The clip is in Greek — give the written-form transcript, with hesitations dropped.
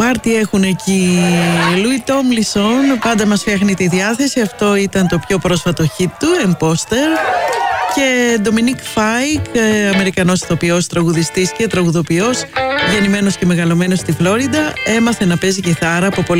πάρτι έχουν εκεί. Λουί Τόμλισον πάντα μας φτιάχνει τη διάθεση. Αυτό ήταν το πιο πρόσφατο hit του, Imposter. Και Ντομινίκ Φάικ, Αμερικανός ηθοποιός, τραγουδιστής και τραγουδοποιός, γεννημένος και μεγαλωμένος στη Φλόριντα, έμαθε να παίζει κιθάρα από πολύ